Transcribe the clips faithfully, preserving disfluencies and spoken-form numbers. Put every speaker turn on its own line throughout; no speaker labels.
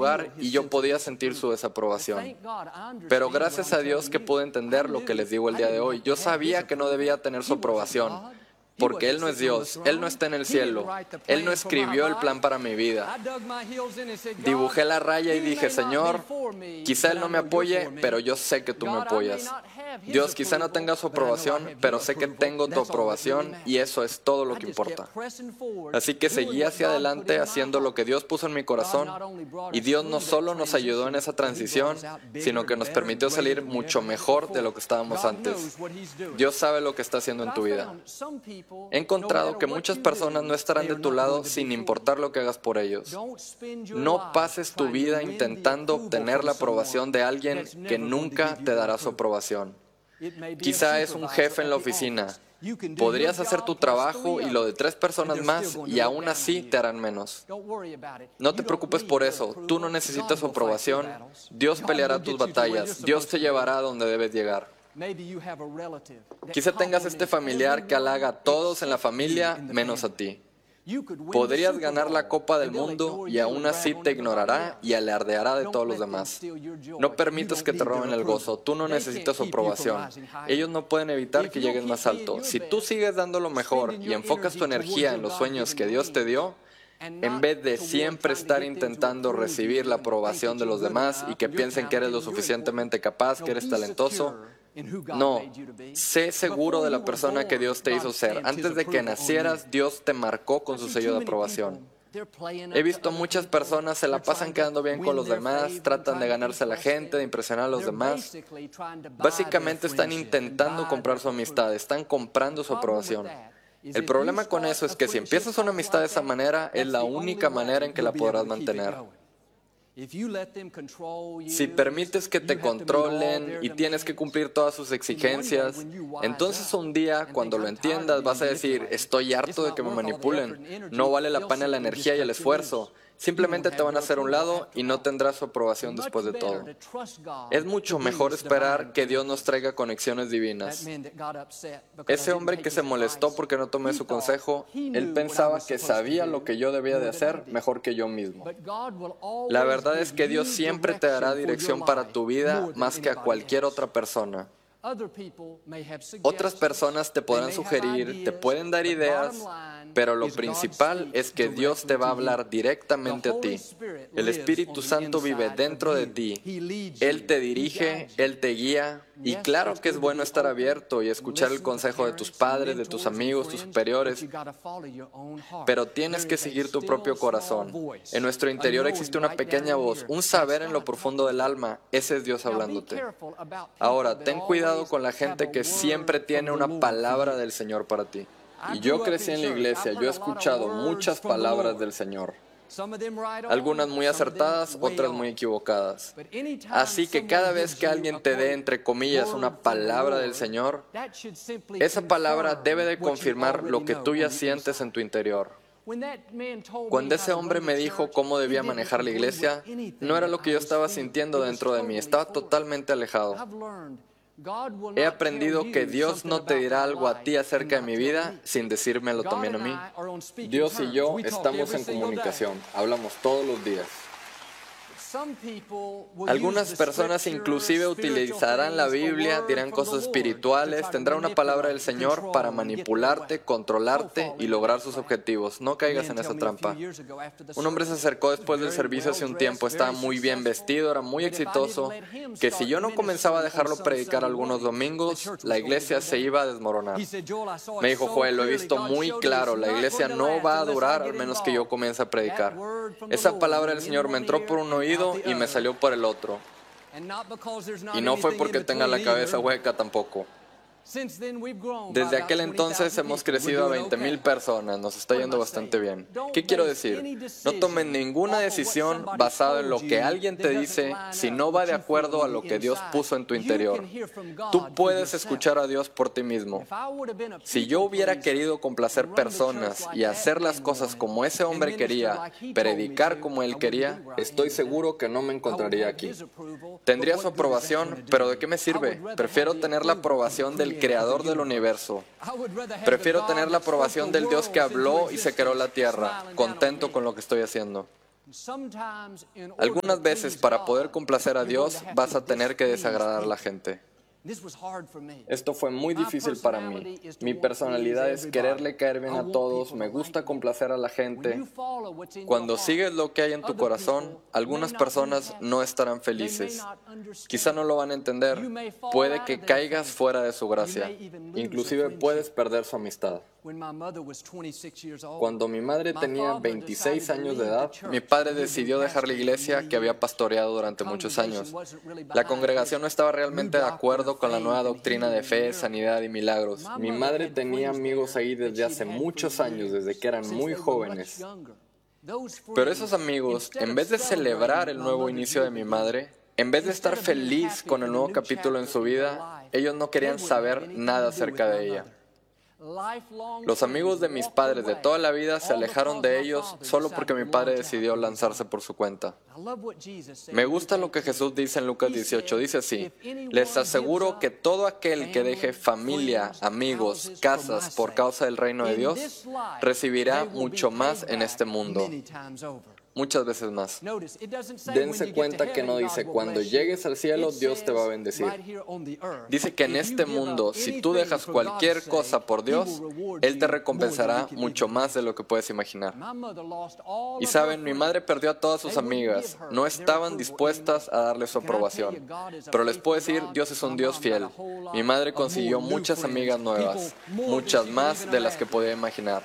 lugar y yo podía sentir su desaprobación. Pero gracias a Dios que pude entender lo que les digo el día de hoy. Yo sabía que no debía tener su aprobación, porque Él no es Dios, Él no está en el cielo, Él no escribió el plan para mi vida. Dibujé la raya y dije, Señor, quizá Él no me apoye, pero yo sé que tú me apoyas. Dios, quizá no tenga su aprobación, pero sé que tengo tu aprobación y eso es todo lo que importa. Así que seguí hacia adelante haciendo lo que Dios puso en mi corazón y Dios no solo nos ayudó en esa transición, sino que nos permitió salir mucho mejor de lo que estábamos antes. Dios sabe lo que está haciendo en tu vida. He encontrado que muchas personas no estarán de tu lado sin importar lo que hagas por ellos. No pases tu vida intentando obtener la aprobación de alguien que nunca te dará su aprobación. Quizá es un jefe en la oficina. Podrías hacer tu trabajo y lo de tres personas más y aún así te harán menos. No te preocupes por eso. Tú no necesitas su aprobación. Dios peleará tus batallas. Dios te llevará a donde debes llegar. Quizá tengas este familiar que halaga a todos en la familia menos a ti. Podrías ganar la Copa del Mundo y aún así te ignorará y alardeará de todos los demás. No permitas que te roben el gozo. Tú no necesitas su aprobación. Ellos no pueden evitar que llegues más alto. Si tú sigues dando lo mejor y enfocas tu energía en los sueños que Dios te dio, en vez de siempre estar intentando recibir la aprobación de los demás y que piensen que eres lo suficientemente capaz, que eres talentoso, no, sé seguro de la persona que Dios te hizo ser. Antes de que nacieras, Dios te marcó con su sello de aprobación. He visto muchas personas se la pasan quedando bien con los demás, tratan de ganarse a la gente, de impresionar a los demás. Básicamente están intentando comprar su amistad, están comprando su aprobación. El problema con eso es que si empiezas una amistad de esa manera, es la única manera en que la podrás mantener. Si permites que te controlen y tienes que cumplir todas sus exigencias, entonces un día, cuando lo entiendas, vas a decir, estoy harto de que me manipulen, no vale la pena la energía y el esfuerzo. Simplemente te van a hacer a un lado y no tendrás su aprobación después de todo. Es mucho mejor esperar que Dios nos traiga conexiones divinas. Ese hombre que se molestó porque no tomé su consejo, él pensaba que sabía lo que yo debía de hacer mejor que yo mismo. La verdad es que Dios siempre te dará dirección para tu vida más que a cualquier otra persona. Otras personas te podrán sugerir, te pueden dar ideas, pero lo principal es que Dios te va a hablar directamente a ti. El Espíritu Santo vive dentro de ti. Él te dirige, Él te guía. Y claro que es bueno estar abierto y escuchar el consejo de tus padres, de tus amigos, tus superiores, pero tienes que seguir tu propio corazón. En nuestro interior existe una pequeña voz, un saber en lo profundo del alma. Ese es Dios hablándote. Ahora, ten cuidado con la gente que siempre tiene una palabra del Señor para ti. Y yo crecí en la iglesia, yo he escuchado muchas palabras del Señor. Algunas muy acertadas, otras muy equivocadas. Así que cada vez que alguien te dé, entre comillas, una palabra del Señor, esa palabra debe de confirmar lo que tú ya sientes en tu interior. Cuando ese hombre me dijo cómo debía manejar la iglesia, no era lo que yo estaba sintiendo dentro de mí, estaba totalmente alejado. He aprendido que Dios no te dirá algo a ti acerca de mi vida sin decírmelo también a mí. Dios y yo estamos en comunicación, hablamos todos los días. Algunas personas inclusive utilizarán la Biblia, dirán cosas espirituales, tendrán una palabra del Señor para manipularte, controlarte y lograr sus objetivos. No caigas en esa trampa. Un hombre se acercó después del servicio hace un tiempo, estaba muy bien vestido, era muy exitoso, que si yo no comenzaba a dejarlo predicar algunos domingos, la iglesia se iba a desmoronar. Me dijo, Joel, lo he visto muy claro, la iglesia no va a durar al menos que yo comience a predicar. Esa palabra del Señor me entró por un oído y me salió por el otro. Y no fue porque tenga la cabeza hueca tampoco. Desde aquel entonces hemos crecido a veinte mil personas, nos está yendo bastante bien. ¿Qué quiero decir? No tomen ninguna decisión basada en lo que alguien te dice si no va de acuerdo a lo que Dios puso en tu interior. Tú puedes escuchar a Dios por ti mismo. Si yo hubiera querido complacer personas y hacer las cosas como ese hombre quería, predicar como él quería, estoy seguro que no me encontraría aquí. Tendría su aprobación, pero ¿de qué me sirve? Prefiero tener la aprobación del Creador del universo. Prefiero tener la aprobación del Dios que habló y se creó la tierra, contento con lo que estoy haciendo. Algunas veces, para poder complacer a Dios, vas a tener que desagradar a la gente. Esto fue muy difícil para mí. Mi personalidad es quererle caer bien a todos, me gusta complacer a la gente. Cuando sigues lo que hay en tu corazón, algunas personas no estarán felices. Quizá no lo van a entender. Puede que caigas fuera de su gracia. Inclusive puedes perder su amistad. Cuando mi madre tenía veintiséis años de edad, mi padre decidió dejar la iglesia que había pastoreado durante muchos años. La congregación no estaba realmente de acuerdo con la nueva doctrina de fe, sanidad y milagros. Mi madre tenía amigos ahí desde hace muchos años, desde que eran muy jóvenes. Pero esos amigos, en vez de celebrar el nuevo inicio de mi madre, en vez de estar feliz con el nuevo capítulo en su vida, ellos no querían saber nada acerca de ella. Los amigos de mis padres de toda la vida se alejaron de ellos solo porque mi padre decidió lanzarse por su cuenta. Me gusta lo que Jesús dice en Lucas dieciocho. Dice así: les aseguro que todo aquel que deje familia, amigos, casas por causa del reino de Dios, recibirá mucho más en este mundo. Muchas veces más. Dense cuenta que no dice, cuando llegues al cielo, Dios te va a bendecir. Dice que en este mundo, si tú dejas cualquier cosa por Dios, Él te recompensará mucho más de lo que puedes imaginar. Y saben, mi madre perdió a todas sus amigas. No estaban dispuestas a darle su aprobación. Pero les puedo decir, Dios es un Dios fiel. Mi madre consiguió muchas amigas nuevas, muchas más de las que podía imaginar.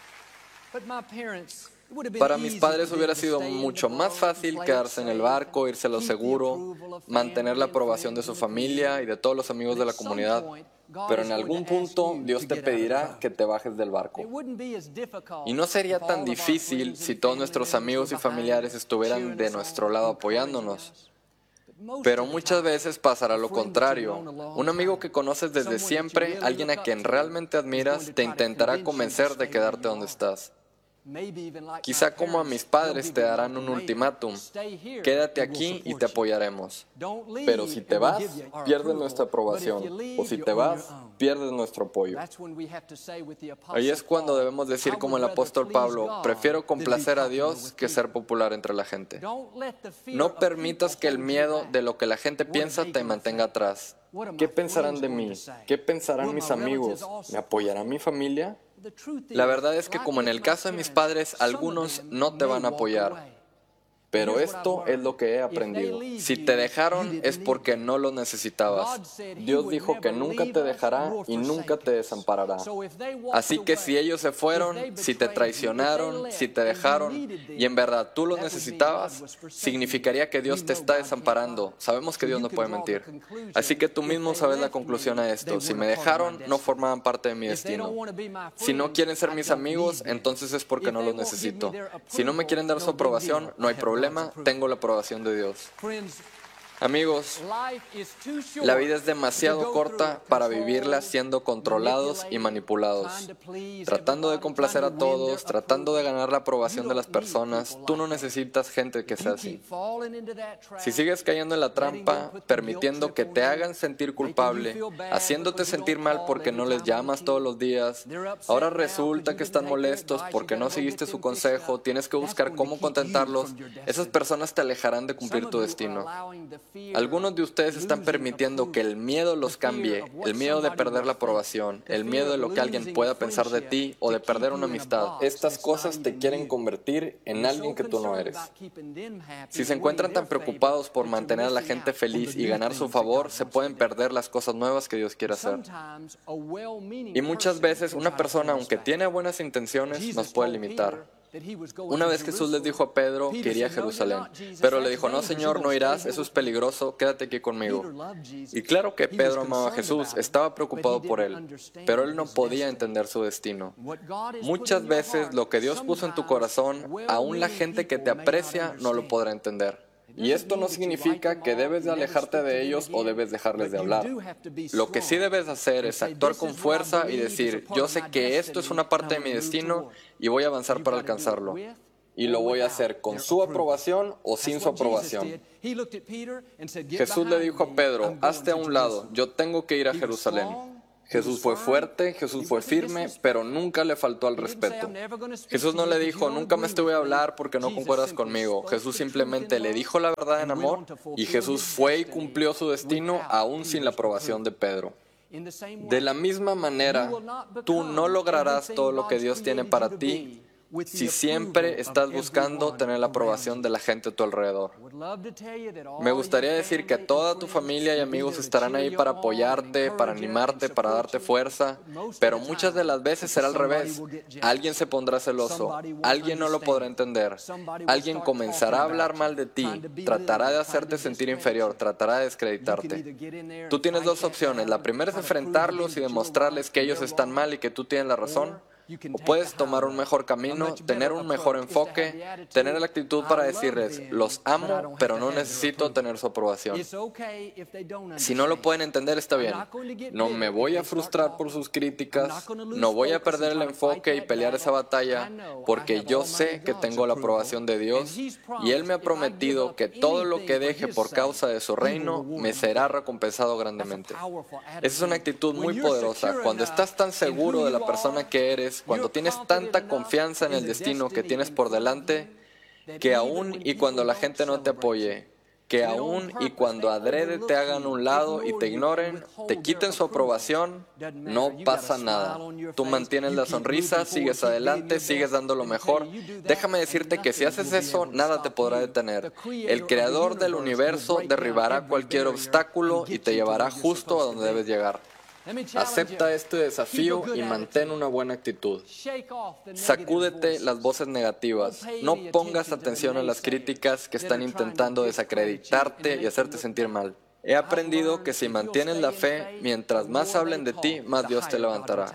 Para mis padres hubiera sido mucho más fácil quedarse en el barco, irse a lo seguro, mantener la aprobación de su familia y de todos los amigos de la comunidad. Pero en algún punto Dios te pedirá que te bajes del barco. Y no sería tan difícil si todos nuestros amigos y familiares estuvieran de nuestro lado apoyándonos. Pero muchas veces pasará lo contrario. Un amigo que conoces desde siempre, alguien a quien realmente admiras, te intentará convencer de quedarte donde estás. Quizá como a mis padres te darán un ultimátum: quédate aquí y te apoyaremos. Pero si te vas, pierdes nuestra aprobación. O si te vas, pierdes nuestro apoyo. Ahí es cuando debemos decir como el apóstol Pablo: prefiero complacer a Dios que ser popular entre la gente. No permitas que el miedo de lo que la gente piensa te mantenga atrás. ¿Qué pensarán de mí? ¿Qué pensarán mis amigos? ¿Me apoyará mi familia? La verdad es que, como en el caso de mis padres, algunos no te van a apoyar. Pero esto es lo que he aprendido. Si te dejaron es porque no lo necesitabas. Dios dijo que nunca te dejará y nunca te desamparará. Así que si ellos se fueron, si te traicionaron, si te dejaron y en verdad tú lo necesitabas, significaría que Dios te está desamparando. Sabemos que Dios no puede mentir. Así que tú mismo sabes la conclusión a esto. Si me dejaron, no formaban parte de mi destino. Si no quieren ser mis amigos, entonces es porque no los necesito. Si no me quieren dar su aprobación, no hay problema. Tengo la aprobación de Dios. Amigos, la vida es demasiado corta para vivirla siendo controlados y manipulados, tratando de complacer a todos, tratando de ganar la aprobación de las personas. Tú no necesitas gente que sea así. Si sigues cayendo en la trampa, permitiendo que te hagan sentir culpable, haciéndote sentir mal porque no les llamas todos los días, ahora resulta que están molestos porque no seguiste su consejo, tienes que buscar cómo contentarlos, esas personas te alejarán de cumplir tu destino. Algunos de ustedes están permitiendo que el miedo los cambie, el miedo de perder la aprobación, el miedo de lo que alguien pueda pensar de ti o de perder una amistad. Estas cosas te quieren convertir en alguien que tú no eres. Si se encuentran tan preocupados por mantener a la gente feliz y ganar su favor, se pueden perder las cosas nuevas que Dios quiere hacer. Y muchas veces una persona, aunque tiene buenas intenciones, nos puede limitar. Una vez Jesús les dijo a Pedro que iría a Jerusalén, pero le dijo: no, Señor, no irás, eso es peligroso, quédate aquí conmigo. Y claro que Pedro amaba a Jesús, estaba preocupado por él, pero él no podía entender su destino. Muchas veces lo que Dios puso en tu corazón, aún la gente que te aprecia no lo podrá entender. Y esto no significa que debes de alejarte de ellos o debes dejarles de hablar. Lo que sí debes hacer es actuar con fuerza y decir: yo sé que esto es una parte de mi destino y voy a avanzar para alcanzarlo. Y lo voy a hacer con su aprobación o sin su aprobación. Jesús le dijo a Pedro: hazte a un lado, yo tengo que ir a Jerusalén. Jesús fue fuerte, Jesús fue firme, pero nunca le faltó al respeto. Jesús no le dijo, nunca más te voy a hablar porque no concuerdas conmigo. Jesús simplemente le dijo la verdad en amor y Jesús fue y cumplió su destino aún sin la aprobación de Pedro. De la misma manera, tú no lograrás todo lo que Dios tiene para ti si siempre estás buscando tener la aprobación de la gente a tu alrededor. Me gustaría decir que toda tu familia y amigos estarán ahí para apoyarte, para animarte, para darte fuerza, pero muchas de las veces será al revés. Alguien se pondrá celoso, alguien no lo podrá entender, alguien comenzará a hablar mal de ti, tratará de hacerte sentir inferior, tratará de descreditarte. Tú tienes dos opciones. La primera es enfrentarlos y demostrarles que ellos están mal y que tú tienes la razón. O puedes tomar un mejor camino, tener un mejor enfoque, tener la actitud para decirles, los amo, pero no necesito tener su aprobación. Si no lo pueden entender, está bien. No me voy a frustrar por sus críticas, no voy a perder el enfoque y pelear esa batalla, porque yo sé que tengo la aprobación de Dios y Él me ha prometido que todo lo que deje por causa de su reino me será recompensado grandemente. Esa es una actitud muy poderosa. Cuando estás tan seguro de la persona que eres, cuando tienes tanta confianza en el destino que tienes por delante, que aún y cuando la gente no te apoye, que aún y cuando adrede te hagan un lado y te ignoren, te quiten su aprobación, no pasa nada. Tú mantienes la sonrisa, sigues adelante, sigues dando lo mejor. Déjame decirte que si haces eso, nada te podrá detener. El Creador del universo derribará cualquier obstáculo y te llevará justo a donde debes llegar. Acepta este desafío y mantén una buena actitud. Sacúdete las voces negativas. No pongas atención a las críticas que están intentando desacreditarte y hacerte sentir mal. He aprendido que si mantienes la fe, mientras más hablen de ti, más Dios te levantará.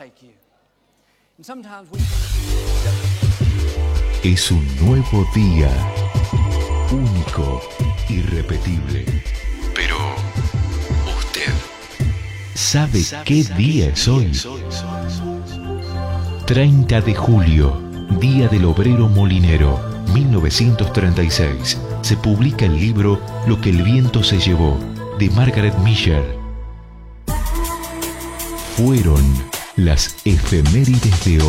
Es un nuevo día, único, irrepetible. Pero usted ¿sabe qué día es hoy? treinta de julio, Día del Obrero Molinero, mil novecientos treinta y seis. Se publica el libro Lo que el viento se llevó, de Margaret Miller. Fueron las efemérides de hoy.